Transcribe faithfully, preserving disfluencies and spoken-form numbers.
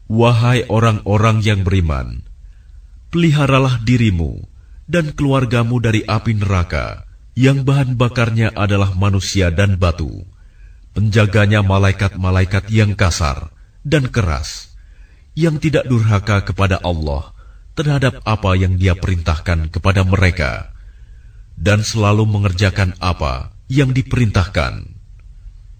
Wahai orang-orang yang beriman, peliharalah dirimu dan keluargamu dari api neraka yang bahan bakarnya adalah manusia dan batu, penjaganya malaikat-malaikat yang kasar dan keras, yang tidak durhaka kepada Allah terhadap apa yang Dia perintahkan kepada mereka, dan selalu mengerjakan apa yang diperintahkan.